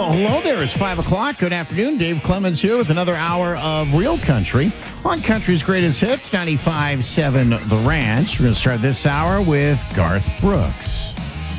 Well, hello there. It's 5 o'clock. Good afternoon. Dave Clemens here with another hour of Real Country on Country's Greatest Hits, 95.7 The Ranch. We're going to start this hour with Garth Brooks.